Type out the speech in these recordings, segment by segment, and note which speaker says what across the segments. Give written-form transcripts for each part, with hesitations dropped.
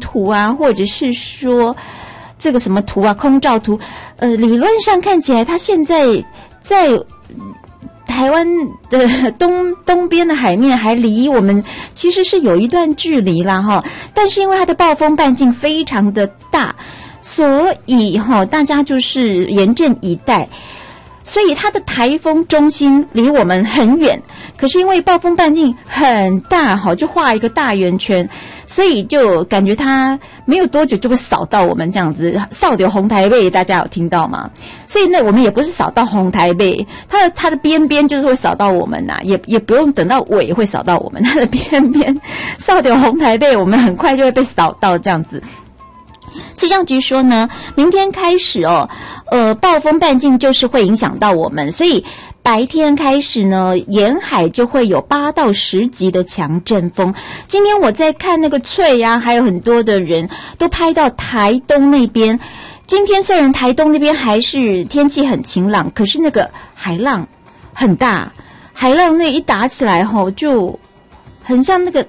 Speaker 1: 图啊，或者是说这个什么图啊，空照图，理论上看起来，它现在在台湾的东边的海面还离我们其实是有一段距离啦哈，但是因为它的暴风半径非常的大，所以大家就是严阵以待。所以它的台风中心离我们很远，可是因为暴风半径很大就画一个大圆圈，所以就感觉它没有多久就会扫到我们这样子。扫到红台北，大家有听到吗？所以那我们也不是扫到红台北，它的边边就是会扫到我们也不用等到尾会扫到我们，它的边边扫到红台北，我们很快就会被扫到这样子。气象局说呢，明天开始暴风半径就是会影响到我们，所以白天开始呢，沿海就会有8到10级的强阵风。今天我在看那个翠啊，还有很多的人都拍到台东那边。今天虽然台东那边还是天气很晴朗，可是那个海浪很大，海浪那一打起来就很像那个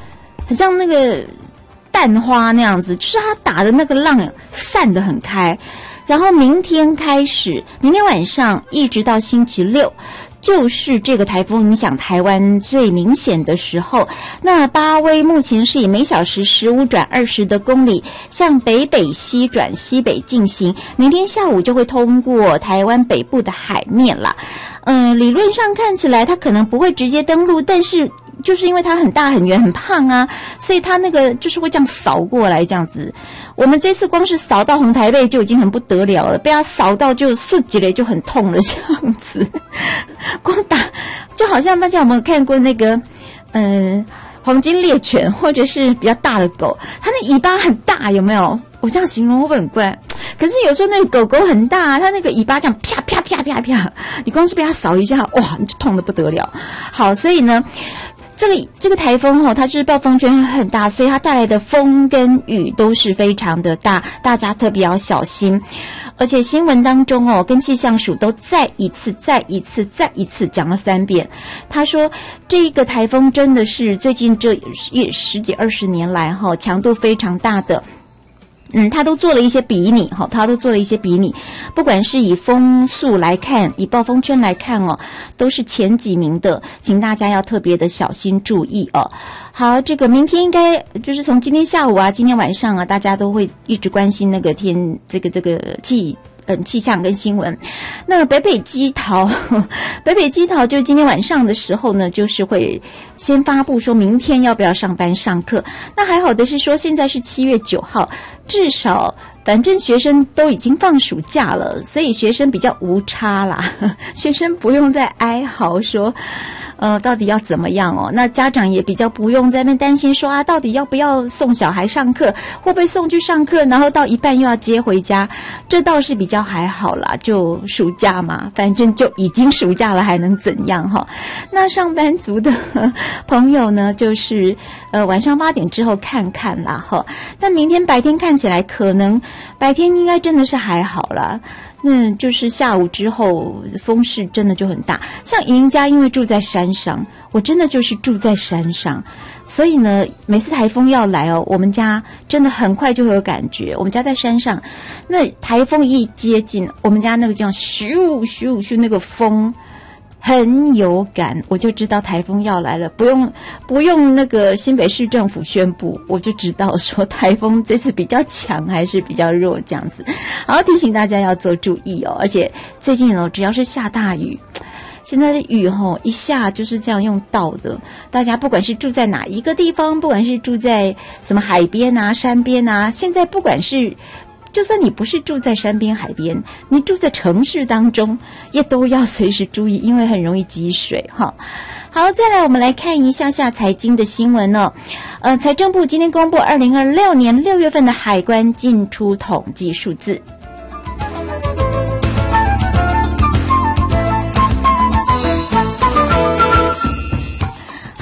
Speaker 1: 蛋花那样子，就是它打的那个浪散得很开。然后明天晚上一直到星期六，就是这个台风影响台湾最明显的时候。那巴威目前是以每小时15转20的公里向北西转西北进行，明天下午就会通过台湾北部的海面啦。理论上看起来它可能不会直接登陆，但是就是因为它很大很圆很胖啊，所以它那个就是会这样扫过来这样子。我们这次光是扫到红台北就已经很不得了了，被它扫到就瞬间就很痛了这样子。光打就好像大家有没有看过那个黄金猎犬或者是比较大的狗，它那尾巴很大，有没有？我这样形容会不会很怪？可是有时候那个狗狗很大，它那个尾巴这样啪啪啪啪啪，你光是被它扫一下，哇，你就痛得不得了。好，所以呢，这个台风它就是暴风圈很大，所以它带来的风跟雨都是非常的大，大家特别要小心。而且新闻当中跟气象署都再一次讲了3遍。他说这个台风真的是最近这10几20年来强度非常大的。他都做了一些比拟，不管是以风速来看，以暴风圈来看都是前几名的，请大家要特别的小心注意好，这个明天应该就是从今天下午啊，今天晚上啊，大家都会一直关心那个这个气象跟新闻。那北北基桃就今天晚上的时候呢，就是会先发布说明天要不要上班上课。那还好的是说现在是7月9号，至少反正学生都已经放暑假了，所以学生比较无差啦，学生不用再哀嚎说到底要怎么样那家长也比较不用在那边担心说到底要不要送小孩上课，会不会送去上课然后到一半又要接回家，这倒是比较还好啦，就暑假嘛，反正就已经暑假了还能怎样那上班族的朋友呢，就是晚上8点之后看看啦但明天白天看起来可能白天应该真的是还好啦，就是下午之后风势真的就很大。像莹家因为住在山上，我真的就是住在山上，所以呢每次台风要来我们家真的很快就会有感觉。我们家在山上，那台风一接近，我们家那个这样咻咻咻那个风很有感，我就知道台风要来了，不用那个新北市政府宣布，我就知道说台风这次比较强还是比较弱这样子。好，提醒大家要做注意而且最近只要是下大雨，现在的雨一下就是这样用倒的，大家不管是住在哪一个地方，不管是住在什么海边啊山边啊，现在不管是就算你不是住在山边海边，你住在城市当中也都要随时注意，因为很容易积水好，再来我们来看一下财经的新闻财政部今天公布2026年6月份的海关进出统计数字。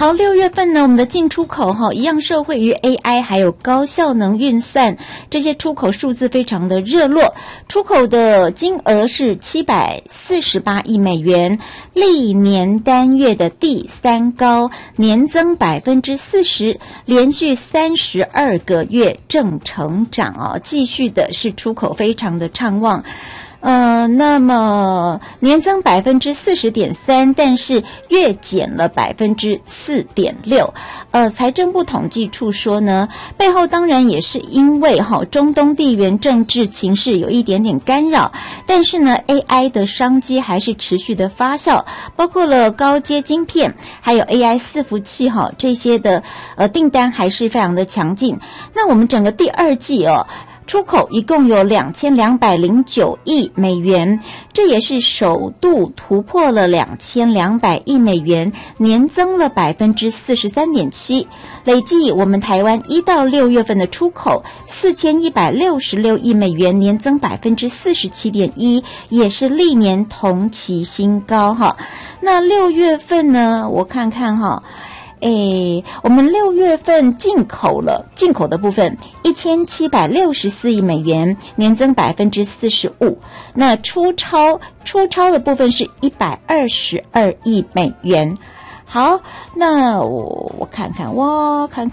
Speaker 1: 好，6月份呢，我们的进出口一样受惠于 AI 还有高效能运算，这些出口数字非常的热络，出口的金额是748亿美元，历年单月的第3高，年增40%，连续32个月正成长继续的是出口非常的畅旺。那么年增40.3%，但是月减了4.6%。财政部统计处说呢，背后当然也是因为中东地缘政治情势有一点点干扰，但是呢 AI 的商机还是持续的发酵，包括了高阶晶片，还有 AI 伺服器这些的订单还是非常的强劲。那我们整个第2季出口一共有2209亿美元，这也是首度突破了2200亿美元，年增了43.7%。累计我们台湾1到6月份的出口4166亿美元，年增47.1%，也是历年同期新高那6月份呢，我看看我们6月份进口的部分1764亿美元，年增45%。那出超的部分是122亿美元。好，那我看看，我看，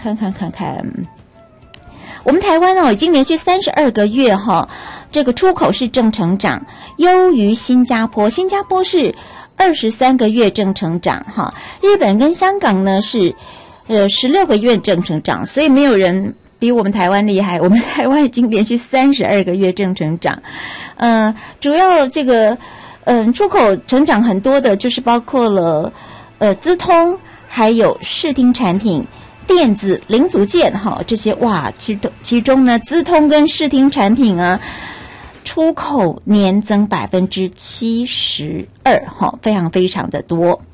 Speaker 1: 我们台湾已经连续32个月这个出口是正成长，优于新加坡。新加坡是23个月正成长日本跟香港呢是16个月正成长，所以没有人比我们台湾厉害，我们台湾已经连续32个月正成长。主要这个出口成长很多的就是包括了资通，还有视听产品、电子零组件这些其中呢资通跟视听产品出口年增72%非常非常的多。